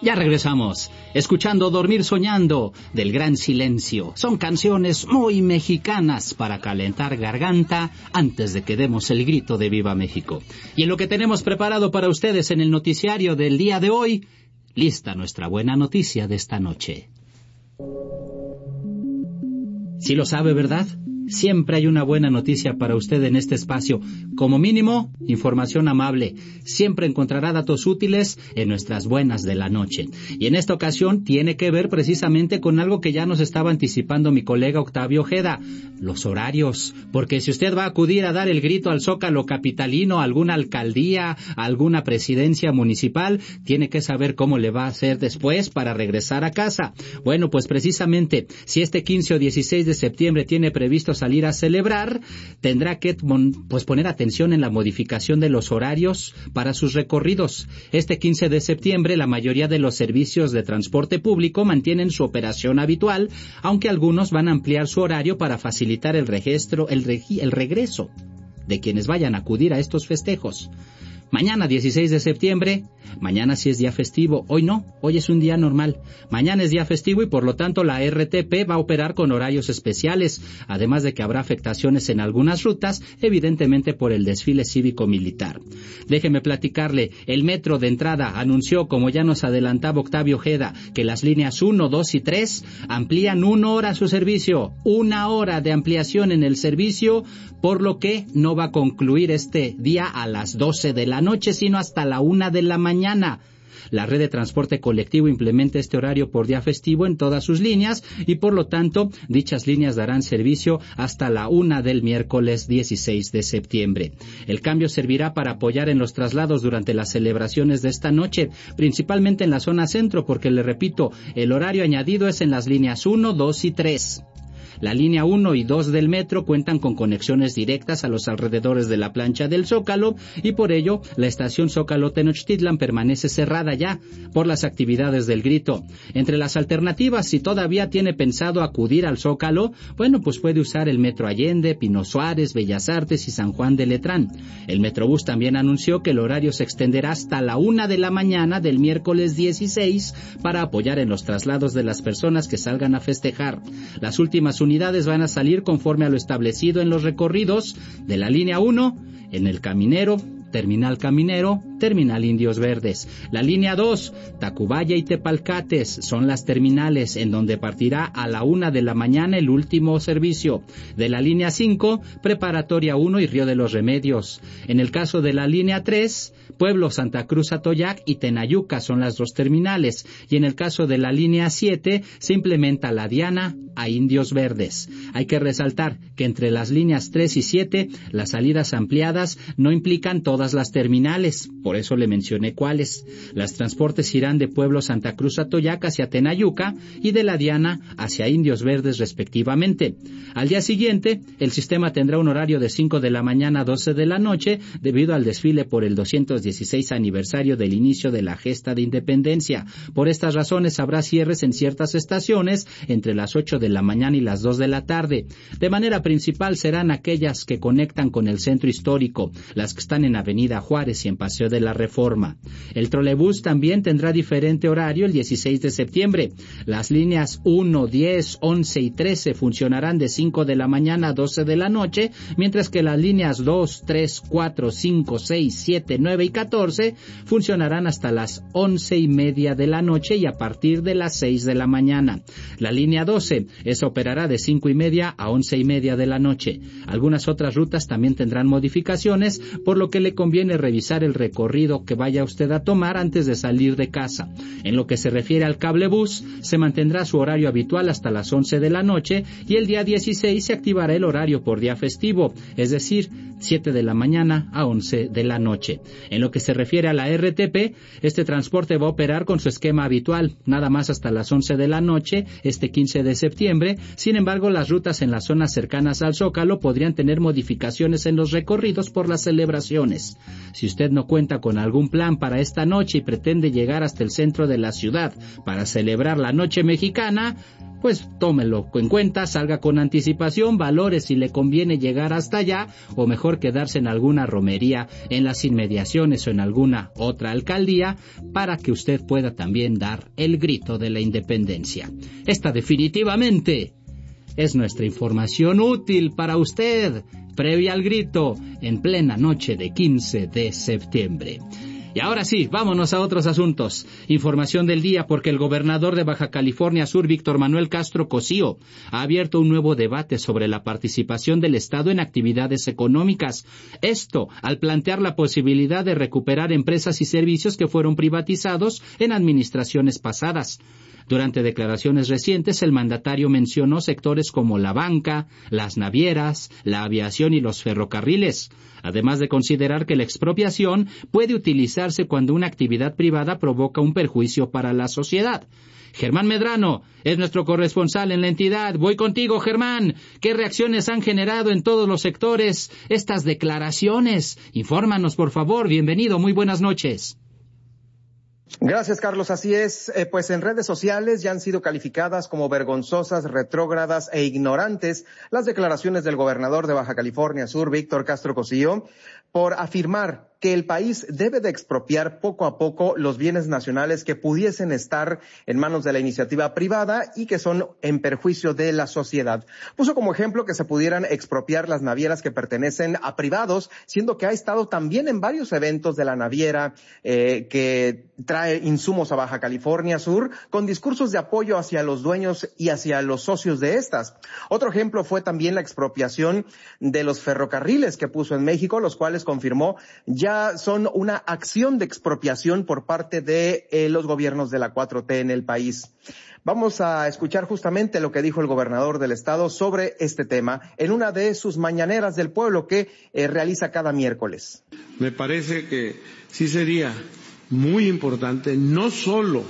Ya regresamos, escuchando Dormir Soñando, del Gran Silencio. Son canciones muy mexicanas para calentar garganta antes de que demos el grito de Viva México. Y en lo que tenemos preparado para ustedes en el noticiario del día de hoy, lista nuestra buena noticia de esta noche. Sí lo sabe, ¿verdad? Siempre hay una buena noticia para usted en este espacio. Como mínimo, información amable. Siempre encontrará datos útiles en nuestras buenas de la noche. Y en esta ocasión tiene que ver precisamente con algo que ya nos estaba anticipando mi colega Octavio Ojeda, los horarios. Porque si usted va a acudir a dar el grito al Zócalo capitalino, a alguna alcaldía, a alguna presidencia municipal, tiene que saber cómo le va a hacer después para regresar a casa. Bueno, pues precisamente, si este 15 o 16 de septiembre tiene previsto salir a celebrar, tendrá que poner atención en la modificación de los horarios para sus recorridos. Este 15 de septiembre la mayoría de los servicios de transporte público mantienen su operación habitual, aunque algunos van a ampliar su horario para facilitar el regreso de quienes vayan a acudir a estos festejos. Mañana 16 de septiembre, mañana sí es día festivo, hoy no, hoy es un día normal. Mañana es día festivo y por lo tanto la RTP va a operar con horarios especiales, además de que habrá afectaciones en algunas rutas, evidentemente por el desfile cívico-militar. Déjeme platicarle, el metro de entrada anunció, como ya nos adelantaba Octavio Ojeda, que las líneas 1, 2 y 3 amplían 1 hora su servicio, 1 hora de ampliación en el servicio, por lo que no va a concluir este día a las 12 de la noche, sino hasta la 1 de la mañana. La red de transporte colectivo implementa este horario por día festivo en todas sus líneas y por lo tanto dichas líneas darán servicio hasta la 1 del miércoles 16 de septiembre. El cambio servirá para apoyar en los traslados durante las celebraciones de esta noche, principalmente en la zona centro, porque le repito, el horario añadido es en las líneas 1, 2 y 3. La línea 1 y 2 del metro cuentan con conexiones directas a los alrededores de la plancha del Zócalo y por ello la estación Zócalo Tenochtitlan permanece cerrada ya por las actividades del grito. Entre las alternativas, si todavía tiene pensado acudir al Zócalo, bueno, pues puede usar el Metro Allende, Pino Suárez, Bellas Artes y San Juan de Letrán. El Metrobús también anunció que el horario se extenderá hasta la 1 de la mañana del miércoles 16 para apoyar en los traslados de las personas que salgan a festejar. Las últimas unidades van a salir conforme a lo establecido en los recorridos de la línea 1 en el Caminero, Terminal Caminero, Terminal Indios Verdes. La línea 2, Tacubaya y Tepalcates, son las terminales en donde partirá a la 1 de la mañana el último servicio. De la línea 5, Preparatoria 1 y Río de los Remedios. En el caso de la línea 3, Pueblo, Santa Cruz, Atoyac y Tenayuca son las dos terminales. Y en el caso de la línea 7, se implementa la Diana a Indios Verdes. Hay que resaltar que entre las líneas 3 y 7, las salidas ampliadas no implican todas las terminales, por eso le mencioné cuáles. Las transportes irán de Pueblo Santa Cruz Atoyac hacia Tenayuca y de la Diana hacia Indios Verdes respectivamente. Al día siguiente, el sistema tendrá un horario de 5 de la mañana a 12 de la noche debido al desfile por el 216 aniversario del inicio de la gesta de independencia. Por estas razones habrá cierres en ciertas estaciones entre las 8 de la mañana y las 2 de la tarde. De manera principal serán aquellas que conectan con el centro histórico, las que están en Avenida Juárez y en Paseo de la Reforma. El trolebús también tendrá diferente horario el 16 de septiembre. Las líneas 1, 10, 11 y 13 funcionarán de 5 de la mañana a 12 de la noche, mientras que las líneas 2, 3, 4, 5, 6, 7, 9 y 14 funcionarán hasta las 11:30 de la noche y a partir de las 6 de la mañana. La línea 12, esa operará de 5:30 a 11:30 de la noche. Algunas otras rutas también tendrán modificaciones, por lo que le conviene revisar el recorrido que vaya usted a tomar antes de salir de casa. En lo que se refiere al cablebús, se mantendrá su horario habitual hasta las 11 de la noche y el día 16 se activará el horario por día festivo, es decir, 7 de la mañana a 11 de la noche. En lo que se refiere a la RTP, este transporte va a operar con su esquema habitual, nada más hasta las 11 de la noche, este 15 de septiembre. Sin embargo, las rutas en las zonas cercanas al Zócalo podrían tener modificaciones en los recorridos por las celebraciones. Si usted no cuenta con algún plan para esta noche y pretende llegar hasta el centro de la ciudad para celebrar la noche mexicana, pues tómelo en cuenta, salga con anticipación, valore si le conviene llegar hasta allá o mejor quedarse en alguna romería en las inmediaciones o en alguna otra alcaldía para que usted pueda también dar el grito de la independencia. Esta definitivamente es nuestra información útil para usted, previa al grito, en plena noche de 15 de septiembre. Y ahora sí, vámonos a otros asuntos. Información del día porque el gobernador de Baja California Sur, Víctor Manuel Castro Cosío, ha abierto un nuevo debate sobre la participación del Estado en actividades económicas. Esto, al plantear la posibilidad de recuperar empresas y servicios que fueron privatizados en administraciones pasadas. Durante declaraciones recientes, el mandatario mencionó sectores como la banca, las navieras, la aviación y los ferrocarriles, además de considerar que la expropiación puede utilizarse cuando una actividad privada provoca un perjuicio para la sociedad. Germán Medrano es nuestro corresponsal en la entidad. Voy contigo, Germán. ¿Qué reacciones han generado en todos los sectores estas declaraciones? Infórmanos, por favor. Bienvenido. Muy buenas noches. Gracias, Carlos. Así es, pues en redes sociales ya han sido calificadas como vergonzosas, retrógradas e ignorantes las declaraciones del gobernador de Baja California Sur, Víctor Castro Cosío, por afirmar que el país debe de expropiar poco a poco los bienes nacionales que pudiesen estar en manos de la iniciativa privada y que son en perjuicio de la sociedad. Puso como ejemplo que se pudieran expropiar las navieras que pertenecen a privados, siendo que ha estado también en varios eventos de la naviera que trae insumos a Baja California Sur, con discursos de apoyo hacia los dueños y hacia los socios de estas. Otro ejemplo fue también la expropiación de los ferrocarriles que puso en México, los cuales confirmó ya son una acción de expropiación por parte de los gobiernos de la 4T en el país. Vamos a escuchar justamente lo que dijo el gobernador del estado sobre este tema en una de sus mañaneras del pueblo que realiza cada miércoles. Me parece que sí sería muy importante, no solo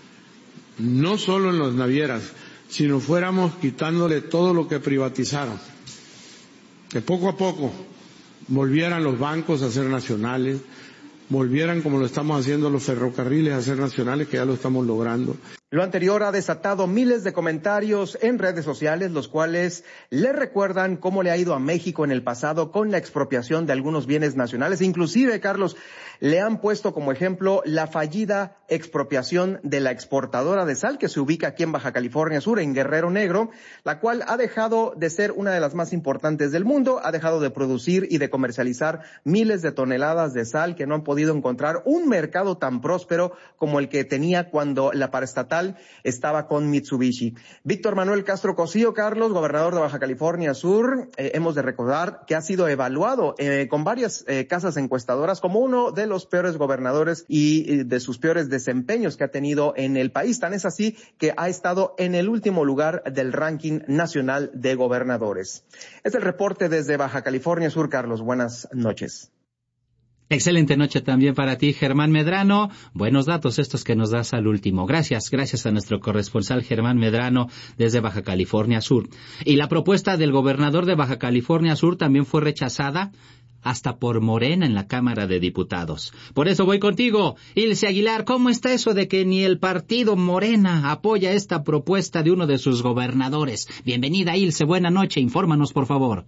en las navieras, sino fuéramos quitándole todo lo que privatizaron, que poco a poco volvieran los bancos a ser nacionales, volvieran como lo estamos haciendo los ferrocarriles a ser nacionales, que ya lo estamos logrando. Lo anterior ha desatado miles de comentarios en redes sociales, los cuales le recuerdan cómo le ha ido a México en el pasado con la expropiación de algunos bienes nacionales. Inclusive, Carlos, le han puesto como ejemplo la fallida expropiación de la exportadora de sal que se ubica aquí en Baja California Sur, en Guerrero Negro, la cual ha dejado de ser una de las más importantes del mundo, ha dejado de producir y de comercializar miles de toneladas de sal que no han podido encontrar un mercado tan próspero como el que tenía cuando la paraestatal estaba con Mitsubishi. Víctor Manuel Castro Cosío, Carlos, gobernador de Baja California Sur, hemos de recordar que ha sido evaluado con varias casas encuestadoras como uno de los peores gobernadores y de sus peores desempeños que ha tenido en el país. Tan es así que ha estado en el último lugar del ranking nacional de gobernadores. Es el reporte desde Baja California Sur, Carlos. Buenas noches. Excelente noche también para ti, Germán Medrano. Buenos datos estos que nos das al último. Gracias a nuestro corresponsal Germán Medrano desde Baja California Sur. Y la propuesta del gobernador de Baja California Sur también fue rechazada hasta por Morena en la Cámara de Diputados. Por eso voy contigo, Ilse Aguilar. ¿Cómo está eso de que ni el partido Morena apoya esta propuesta de uno de sus gobernadores? Bienvenida, Ilse. Buena noche. Infórmanos, por favor.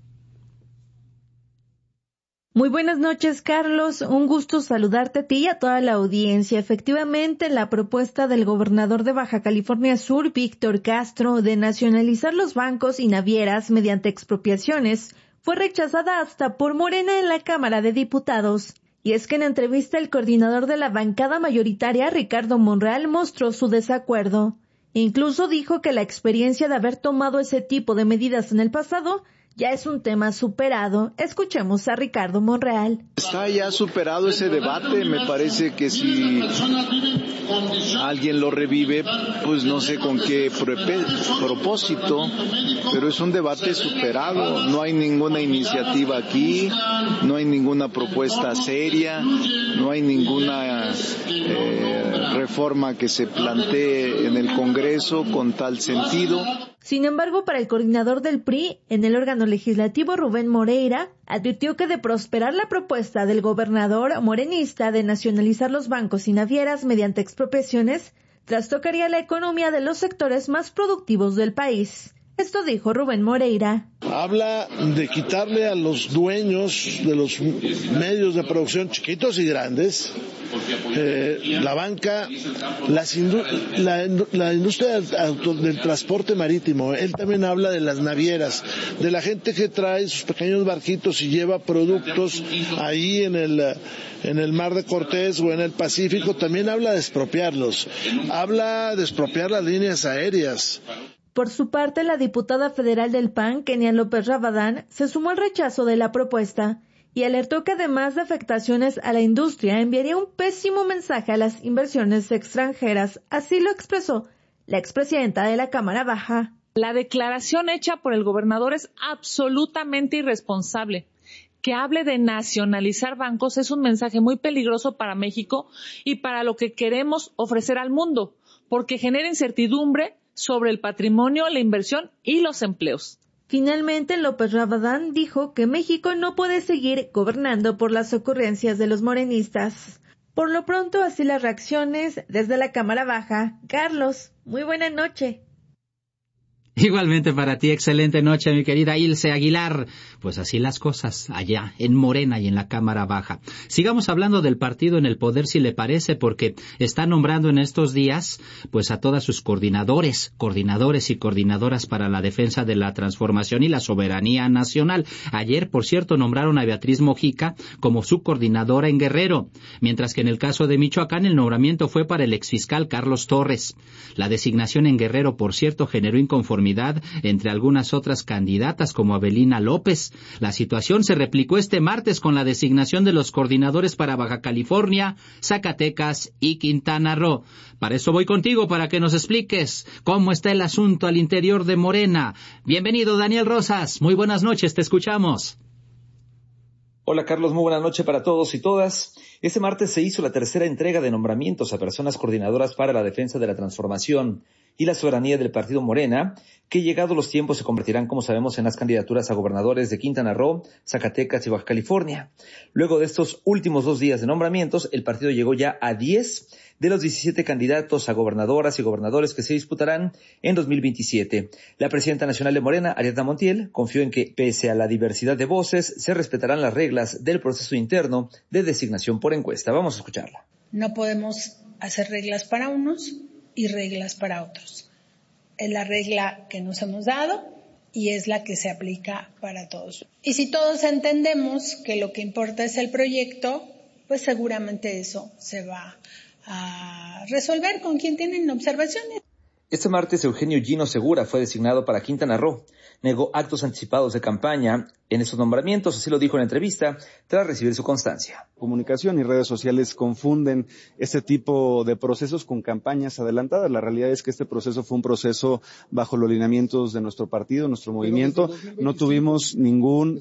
Muy buenas noches, Carlos. Un gusto saludarte a ti y a toda la audiencia. Efectivamente, la propuesta del gobernador de Baja California Sur, Víctor Castro, de nacionalizar los bancos y navieras mediante expropiaciones, fue rechazada hasta por Morena en la Cámara de Diputados. Y es que en entrevista el coordinador de la bancada mayoritaria, Ricardo Monreal, mostró su desacuerdo. Incluso dijo que la experiencia de haber tomado ese tipo de medidas en el pasado ya es un tema superado. Escuchemos a Ricardo Monreal. Está ya superado ese debate. Me parece que si alguien lo revive, pues no sé con qué propósito, pero es un debate superado. No hay ninguna iniciativa aquí, no hay ninguna propuesta seria, no hay ninguna reforma que se plantee en el Congreso con tal sentido. Sin embargo, para el coordinador del PRI en el órgano legislativo, Rubén Moreira, advirtió que de prosperar la propuesta del gobernador morenista de nacionalizar los bancos y navieras mediante expropiaciones, trastocaría la economía de los sectores más productivos del país. Esto dijo Rubén Moreira. Habla de quitarle a los dueños de los medios de producción chiquitos y grandes, la banca, la industria del transporte marítimo. Él también habla de las navieras, de la gente que trae sus pequeños barquitos y lleva productos ahí en el Mar de Cortés o en el Pacífico. También habla de expropiarlos, habla de expropiar las líneas aéreas. Por su parte, la diputada federal del PAN, Kenia López Rabadán, se sumó al rechazo de la propuesta y alertó que además de afectaciones a la industria, enviaría un pésimo mensaje a las inversiones extranjeras. Así lo expresó la expresidenta de la Cámara Baja. La declaración hecha por el gobernador es absolutamente irresponsable. Que hable de nacionalizar bancos es un mensaje muy peligroso para México y para lo que queremos ofrecer al mundo, porque genera incertidumbre sobre el patrimonio, la inversión y los empleos. Finalmente, López Rabadán dijo que México no puede seguir gobernando por las ocurrencias de los morenistas. Por lo pronto, así las reacciones desde la Cámara Baja. Carlos, muy buena noche. Igualmente para ti, excelente noche, mi querida Ilse Aguilar. Pues así las cosas allá en Morena y en la Cámara Baja. Sigamos hablando del partido en el poder, si le parece, porque está nombrando en estos días pues a todas sus coordinadores y coordinadoras para la defensa de la transformación y la soberanía nacional. Ayer, por cierto, nombraron a Beatriz Mojica como su coordinadora en Guerrero, mientras que en el caso de Michoacán el nombramiento fue para el exfiscal Carlos Torres. La designación en Guerrero, por cierto, generó inconformidad entre algunas otras candidatas como Abelina López. La situación se replicó este martes con la designación de los coordinadores para Baja California, Zacatecas y Quintana Roo. Para eso voy contigo, para que nos expliques cómo está el asunto al interior de Morena. Bienvenido, Daniel Rosas. Muy buenas noches, te escuchamos. Hola Carlos, muy buena noche para todos y todas. Este martes se hizo la tercera entrega de nombramientos a personas coordinadoras para la defensa de la transformación y la soberanía del partido Morena, que llegados los tiempos se convertirán, como sabemos, en las candidaturas a gobernadores de Quintana Roo, Zacatecas y Baja California. Luego de estos últimos 2 días de nombramientos, el partido llegó ya a 10 de los 17 candidatos a gobernadoras y gobernadores que se disputarán en 2027. La presidenta nacional de Morena, Ariadna Montiel, confió en que, pese a la diversidad de voces, se respetarán las reglas del proceso interno de designación por encuesta. Vamos a escucharla. No podemos hacer reglas para unos y reglas para otros. Es la regla que nos hemos dado y es la que se aplica para todos. Y si todos entendemos que lo que importa es el proyecto, pues seguramente eso se va a resolver con quien tienen observaciones. Este martes, Eugenio Gino Segura fue designado para Quintana Roo. Negó actos anticipados de campaña en esos nombramientos, así lo dijo en la entrevista, tras recibir su constancia. Comunicación y redes sociales confunden este tipo de procesos con campañas adelantadas. La realidad es que este proceso fue un proceso bajo los lineamientos de nuestro partido, nuestro movimiento. No tuvimos ningún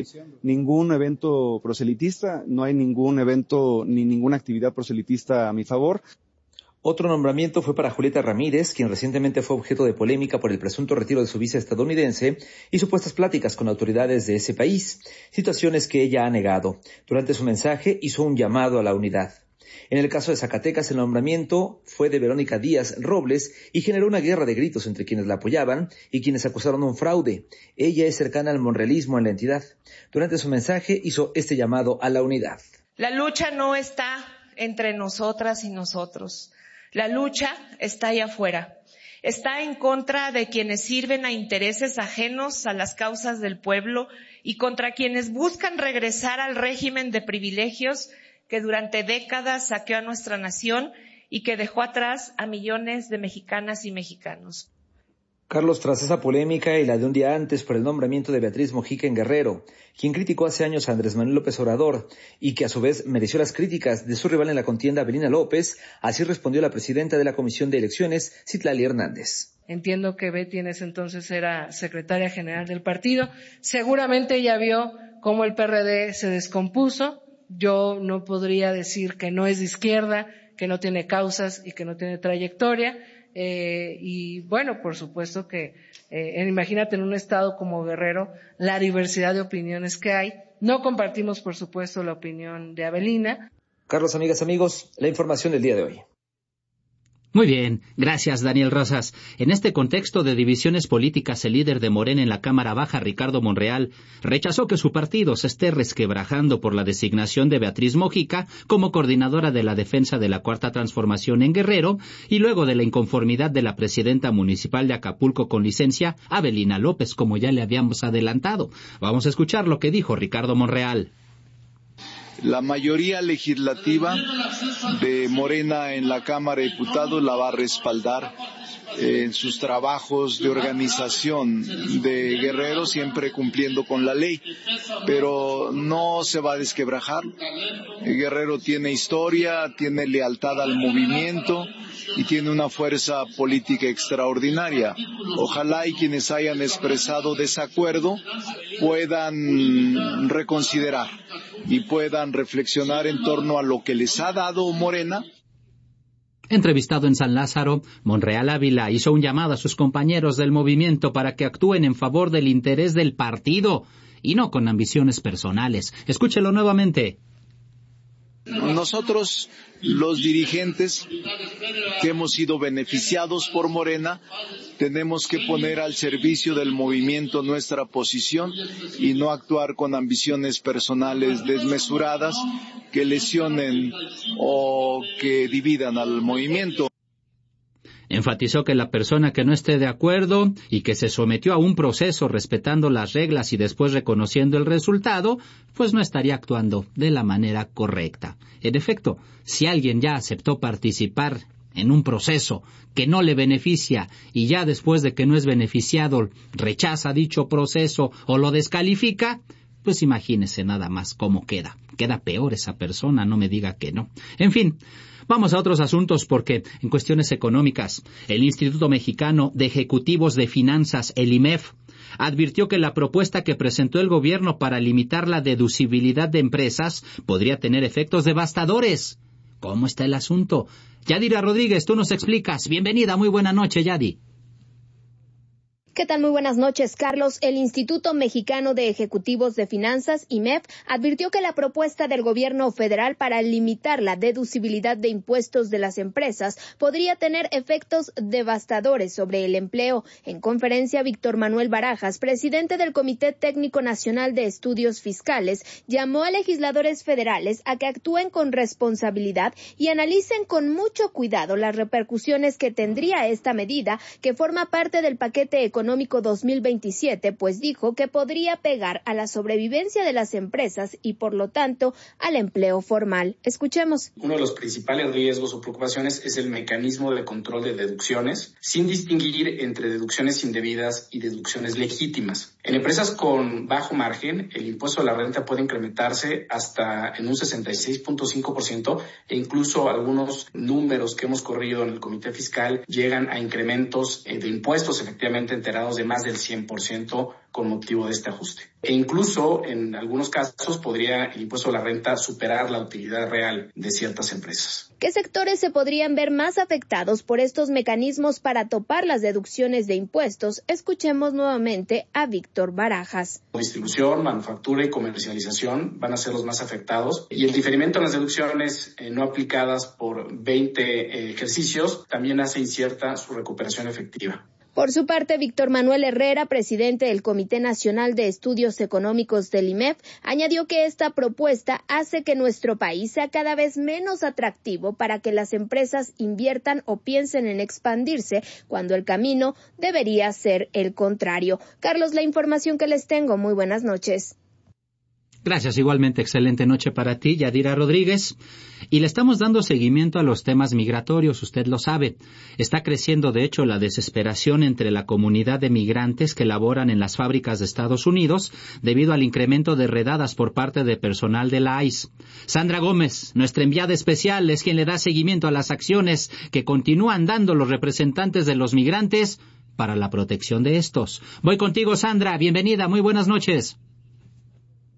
evento proselitista, no hay ningún evento ni ninguna actividad proselitista a mi favor. Otro nombramiento fue para Julieta Ramírez, quien recientemente fue objeto de polémica por el presunto retiro de su visa estadounidense y supuestas pláticas con autoridades de ese país, situaciones que ella ha negado. Durante su mensaje hizo un llamado a la unidad. En el caso de Zacatecas, el nombramiento fue de Verónica Díaz Robles y generó una guerra de gritos entre quienes la apoyaban y quienes acusaron un fraude. Ella es cercana al monrealismo en la entidad. Durante su mensaje hizo este llamado a la unidad. La lucha no está entre nosotras y nosotros. La lucha está allá afuera. Está en contra de quienes sirven a intereses ajenos a las causas del pueblo y contra quienes buscan regresar al régimen de privilegios que durante décadas saqueó a nuestra nación y que dejó atrás a millones de mexicanas y mexicanos. Carlos, tras esa polémica y la de un día antes por el nombramiento de Beatriz Mojica en Guerrero, quien criticó hace años a Andrés Manuel López Obrador y que a su vez mereció las críticas de su rival en la contienda, Abelina López, así respondió la presidenta de la Comisión de Elecciones, Citlali Hernández. Entiendo que Betty en ese entonces era secretaria general del partido. Seguramente ella vio cómo el PRD se descompuso. Yo no podría decir que no es de izquierda, que no tiene causas y que no tiene trayectoria. Y bueno, por supuesto que imagínate en un estado como Guerrero la diversidad de opiniones que hay. No compartimos, por supuesto, la opinión de Abelina. Carlos, amigas, amigos, la información del día de hoy. Muy bien, gracias Daniel Rosas. En este contexto de divisiones políticas, el líder de Morena en la Cámara Baja, Ricardo Monreal, rechazó que su partido se esté resquebrajando por la designación de Beatriz Mojica como coordinadora de la defensa de la Cuarta Transformación en Guerrero y luego de la inconformidad de la presidenta municipal de Acapulco con licencia, Avelina López, como ya le habíamos adelantado. Vamos a escuchar lo que dijo Ricardo Monreal. La mayoría legislativa de Morena en la Cámara de Diputados la va a respaldar en sus trabajos de organización de Guerrero, siempre cumpliendo con la ley, pero no se va a desquebrajar. Guerrero tiene historia, tiene lealtad al movimiento y tiene una fuerza política extraordinaria. Ojalá y quienes hayan expresado desacuerdo puedan reconsiderar y puedan reflexionar en torno a lo que les ha dado Morena. Entrevistado en San Lázaro, Monreal Ávila hizo un llamado a sus compañeros del movimiento para que actúen en favor del interés del partido y no con ambiciones personales. Escúchelo nuevamente. Nosotros, los dirigentes que hemos sido beneficiados por Morena, tenemos que poner al servicio del movimiento nuestra posición y no actuar con ambiciones personales desmesuradas que lesionen o que dividan al movimiento. Enfatizó que la persona que no esté de acuerdo y que se sometió a un proceso respetando las reglas y después reconociendo el resultado, pues no estaría actuando de la manera correcta. En efecto, si alguien ya aceptó participar en un proceso que no le beneficia y ya después de que no es beneficiado rechaza dicho proceso o lo descalifica, pues imagínese nada más cómo queda. Queda peor esa persona, no me diga que no. En fin, vamos a otros asuntos porque en cuestiones económicas, el Instituto Mexicano de Ejecutivos de Finanzas, el IMEF, advirtió que la propuesta que presentó el gobierno para limitar la deducibilidad de empresas podría tener efectos devastadores. ¿Cómo está el asunto? Yadira Rodríguez, tú nos explicas. Bienvenida, muy buena noche, Yadi. ¿Qué tal? Muy buenas noches, Carlos. El Instituto Mexicano de Ejecutivos de Finanzas, IMEF, advirtió que la propuesta del gobierno federal para limitar la deducibilidad de impuestos de las empresas podría tener efectos devastadores sobre el empleo. En conferencia, Víctor Manuel Barajas, presidente del Comité Técnico Nacional de Estudios Fiscales, llamó a legisladores federales a que actúen con responsabilidad y analicen con mucho cuidado las repercusiones que tendría esta medida, que forma parte del paquete económico 2027, pues dijo que podría pegar a la sobrevivencia de las empresas y, por lo tanto, al empleo formal. Escuchemos. Uno de los principales riesgos o preocupaciones es el mecanismo de control de deducciones, sin distinguir entre deducciones indebidas y deducciones legítimas. En empresas con bajo margen, el impuesto a la renta puede incrementarse hasta en un 66.5% e incluso algunos números que hemos corrido en el Comité Fiscal llegan a incrementos de impuestos efectivamente enterados de más del 100% con motivo de este ajuste. E incluso en algunos casos podría el impuesto a la renta superar la utilidad real de ciertas empresas. ¿Qué sectores se podrían ver más afectados por estos mecanismos para topar las deducciones de impuestos? Escuchemos nuevamente a Víctor Barajas. Distribución, manufactura y comercialización van a ser los más afectados y el diferimiento en las deducciones no aplicadas por 20 ejercicios también hace incierta su recuperación efectiva. Por su parte, Víctor Manuel Herrera, presidente del Comité Nacional de Estudios Económicos del IMEF, añadió que esta propuesta hace que nuestro país sea cada vez menos atractivo para que las empresas inviertan o piensen en expandirse, cuando el camino debería ser el contrario. Carlos, la información que les tengo. Muy buenas noches. Gracias, igualmente excelente noche para ti, Yadira Rodríguez. Y le estamos dando seguimiento a los temas migratorios, usted lo sabe. Está creciendo, de hecho, la desesperación entre la comunidad de migrantes que laboran en las fábricas de Estados Unidos debido al incremento de redadas por parte de personal de la ICE. Sandra Gómez, nuestra enviada especial, es quien le da seguimiento a las acciones que continúan dando los representantes de los migrantes para la protección de estos. Voy contigo, Sandra. Bienvenida, muy buenas noches.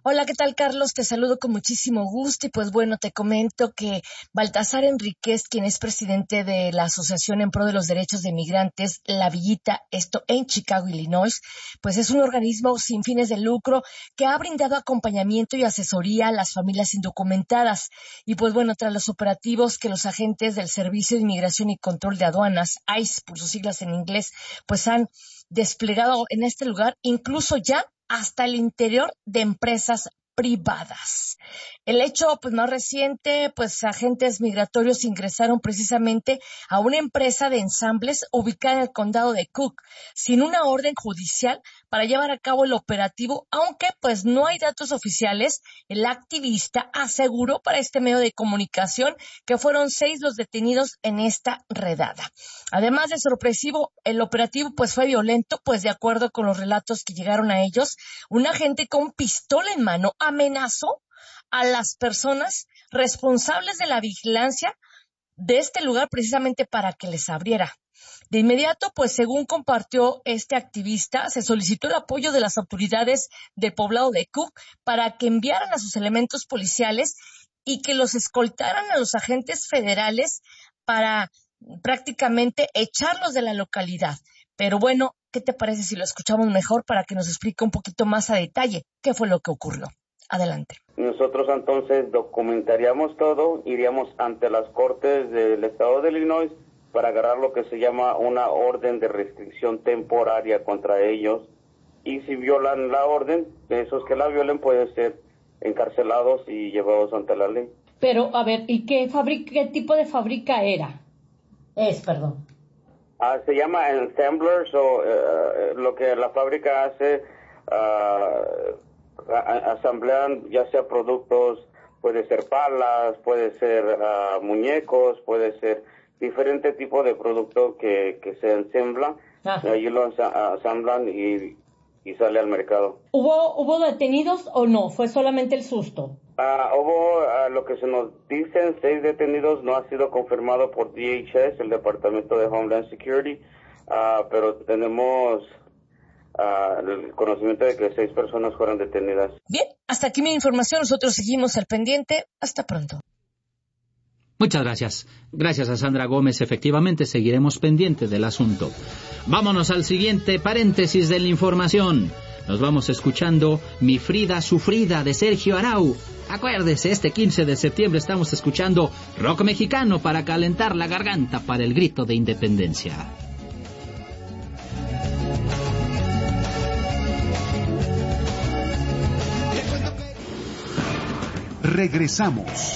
Hola, ¿qué tal, Carlos? Te saludo con muchísimo gusto y pues bueno, te comento que Baltasar Enríquez, quien es presidente de la Asociación en Pro de los Derechos de Migrantes, La Villita, esto en Chicago, Illinois, pues es un organismo sin fines de lucro que ha brindado acompañamiento y asesoría a las familias indocumentadas. Y pues bueno, tras los operativos que los agentes del Servicio de Inmigración y Control de Aduanas, ICE por sus siglas en inglés, pues han desplegado en este lugar, incluso ya hasta el interior de empresas privadas. El hecho pues más reciente, pues agentes migratorios ingresaron precisamente a una empresa de ensambles ubicada en el condado de Cook, sin una orden judicial para llevar a cabo el operativo, aunque pues no hay datos oficiales. El activista aseguró para este medio de comunicación que fueron 6 los detenidos en esta redada. Además de sorpresivo, el operativo pues fue violento, pues de acuerdo con los relatos que llegaron a ellos, un agente con pistola en mano amenazó a las personas responsables de la vigilancia de este lugar precisamente para que les abriera. De inmediato, pues según compartió este activista, se solicitó el apoyo de las autoridades del poblado de Cook para que enviaran a sus elementos policiales y que los escoltaran a los agentes federales para prácticamente echarlos de la localidad. Pero bueno, ¿qué te parece si lo escuchamos mejor para que nos explique un poquito más a detalle qué fue lo que ocurrió? Adelante. Nosotros entonces documentaríamos todo, iríamos ante las cortes del estado de Illinois para agarrar lo que se llama una orden de restricción temporaria contra ellos, y si violan la orden, esos que la violen pueden ser encarcelados y llevados ante la ley. Pero, a ver, ¿y qué tipo de fábrica era? Perdón. Se llama Ensemblers, o lo que la fábrica hace, asamblean ya sea productos, puede ser palas, puede ser muñecos, puede ser diferente tipo de producto que se ensambla. Allí lo asamblan y sale al mercado. ¿Hubo detenidos o no? ¿Fue solamente el susto? Hubo, lo que se nos dicen, 6 detenidos. No ha sido confirmado por DHS, el Departamento de Homeland Security, pero tenemos el conocimiento de que 6 personas fueron detenidas. Bien, hasta aquí mi información. Nosotros seguimos al pendiente. Hasta pronto. Muchas gracias. Gracias a Sandra Gómez. Efectivamente, seguiremos pendientes del asunto. Vámonos al siguiente paréntesis de la información. Nos vamos escuchando Mi Frida Sufrida de Sergio Arau. Acuérdese, este 15 de septiembre estamos escuchando rock mexicano para calentar la garganta para el grito de independencia. Regresamos.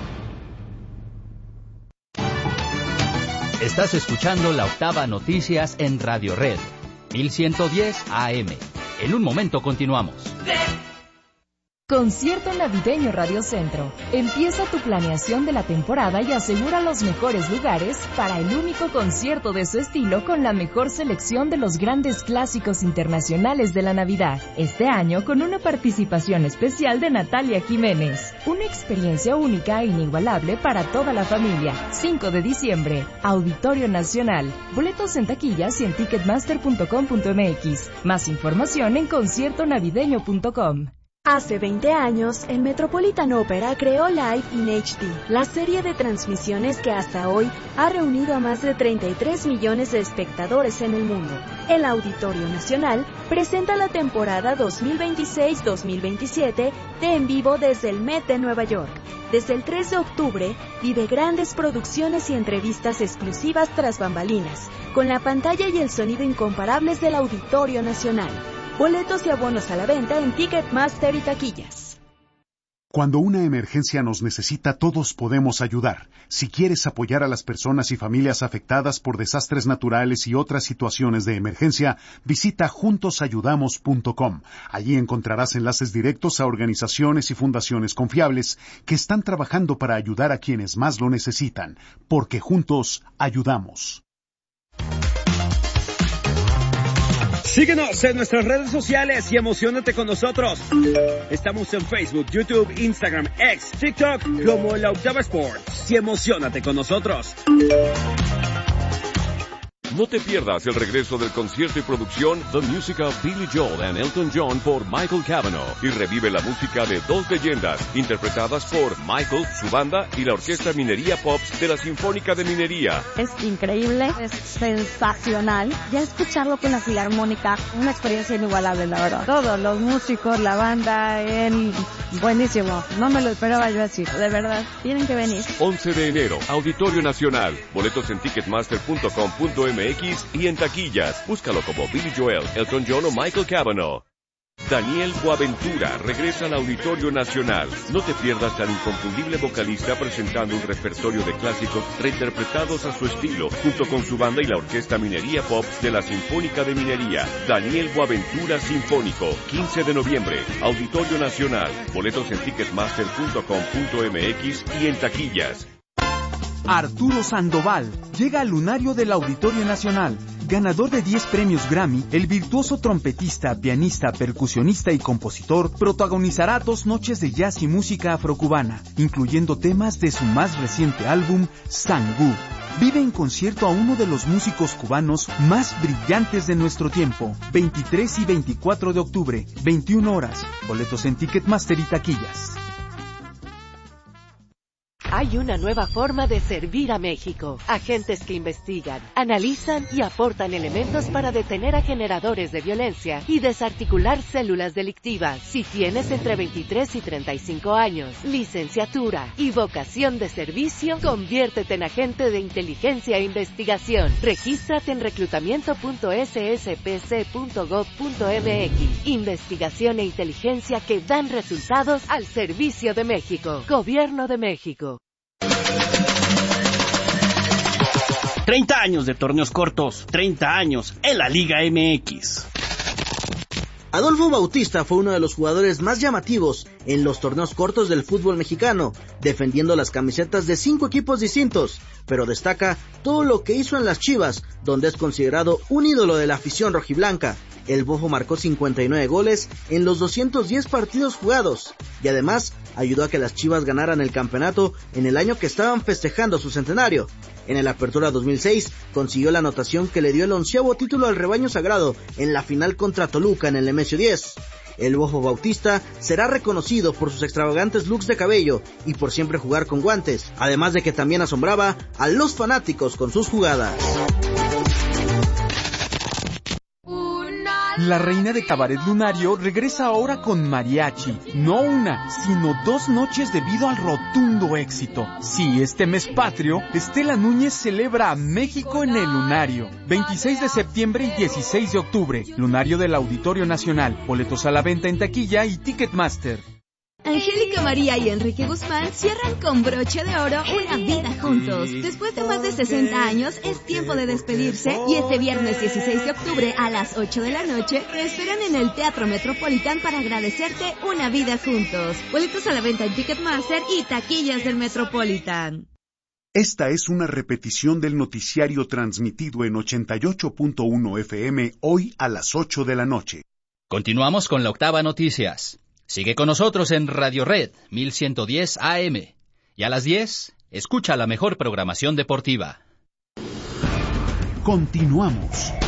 Estás escuchando La Octava Noticias en Radio Red, 1110 AM. En un momento continuamos. Concierto Navideño Radio Centro. Empieza tu planeación de la temporada y asegura los mejores lugares para el único concierto de su estilo con la mejor selección de los grandes clásicos internacionales de la Navidad. Este año con una participación especial de Natalia Jiménez. Una experiencia única e inigualable para toda la familia. 5 de diciembre, Auditorio Nacional. Boletos en taquillas y en ticketmaster.com.mx. Más información en conciertonavideño.com. Hace 20 años, el Metropolitan Opera creó Live in HD, la serie de transmisiones que hasta hoy ha reunido a más de 33 millones de espectadores en el mundo. El Auditorio Nacional presenta la temporada 2026-2027 de En Vivo desde el Met de Nueva York. Desde el 3 de octubre, vive grandes producciones y entrevistas exclusivas tras bambalinas, con la pantalla y el sonido incomparables del Auditorio Nacional. Boletos y abonos a la venta en Ticketmaster y taquillas. Cuando una emergencia nos necesita, todos podemos ayudar. Si quieres apoyar a las personas y familias afectadas por desastres naturales y otras situaciones de emergencia, visita juntosayudamos.com. Allí encontrarás enlaces directos a organizaciones y fundaciones confiables que están trabajando para ayudar a quienes más lo necesitan, porque juntos ayudamos. Síguenos en nuestras redes sociales y emociónate con nosotros. Estamos en Facebook, YouTube, Instagram, X, TikTok como La Octava Sports. Y emociónate con nosotros. No te pierdas el regreso del concierto y producción The Music of Billy Joel and Elton John por Michael Cavanaugh y revive la música de dos leyendas interpretadas por Michael, su banda y la Orquesta Minería Pops de la Sinfónica de Minería. Es increíble, es sensacional. Ya escucharlo con la Filarmónica, una experiencia inigualable, la verdad. Todos los músicos, la banda, él, buenísimo. No me lo esperaba yo así, de verdad. Tienen que venir. 11 de enero, Auditorio Nacional. Boletos en ticketmaster.com.mx y en taquillas. Búscalo como Billy Joel, Elton John o Michael Cavanaugh. Daniel Boaventura regresa al Auditorio Nacional. No te pierdas al inconfundible vocalista presentando un repertorio de clásicos reinterpretados a su estilo, junto con su banda y la Orquesta Minería Pops de la Sinfónica de Minería. Daniel Boaventura Sinfónico, 15 de noviembre, Auditorio Nacional. Boletos en ticketmaster.com.mx y en taquillas. Arturo Sandoval llega al lunario del Auditorio Nacional. Ganador de 10 premios Grammy, el virtuoso trompetista, pianista, percusionista y compositor protagonizará 2 noches de jazz y música afrocubana, incluyendo temas de su más reciente álbum, Sangú. Vive en concierto a uno de los músicos cubanos más brillantes de nuestro tiempo. 23 y 24 de octubre, 21 horas. Boletos en Ticketmaster y taquillas. Hay una nueva forma de servir a México. Agentes que investigan, analizan y aportan elementos para detener a generadores de violencia y desarticular células delictivas. Si tienes entre 23 y 35 años, licenciatura y vocación de servicio, conviértete en agente de inteligencia e investigación. Regístrate en reclutamiento.sspc.gov.mx. Investigación e inteligencia que dan resultados al servicio de México. Gobierno de México. 30 años de torneos cortos, 30 años en la Liga MX. Adolfo Bautista fue uno de los jugadores más llamativos en los torneos cortos del fútbol mexicano, defendiendo las camisetas de 5 equipos distintos, pero destaca todo lo que hizo en las Chivas, donde es considerado un ídolo de la afición rojiblanca. El Bofo marcó 59 goles en los 210 partidos jugados y además ayudó a que las Chivas ganaran el campeonato en el año que estaban festejando su centenario. En el Apertura 2006 consiguió la anotación que le dio el 11º título al rebaño sagrado en la final contra Toluca en el Nemesio 10. El Bofo Bautista será reconocido por sus extravagantes looks de cabello y por siempre jugar con guantes, además de que también asombraba a los fanáticos con sus jugadas. La reina de Cabaret Lunario regresa ahora con mariachi. No una, sino 2 noches debido al rotundo éxito. Sí, este mes patrio, Estela Núñez celebra a México en el Lunario. 26 de septiembre y 16 de octubre. Lunario del Auditorio Nacional. Boletos a la venta en taquilla y Ticketmaster. Angélica María y Enrique Guzmán cierran con broche de oro una vida juntos. Después de más de 60 años, es tiempo de despedirse y este viernes 16 de octubre a las 8 de la noche te esperan en el Teatro Metropolitan para agradecerte una vida juntos. Boletos a la venta en Ticketmaster y taquillas del Metropolitan. Esta es una repetición del noticiario transmitido en 88.1 FM hoy a las 8 de la noche. Continuamos con la Octava Noticias. Sigue con nosotros en Radio Red 1110 AM. Y a las 10, escucha la mejor programación deportiva. Continuamos.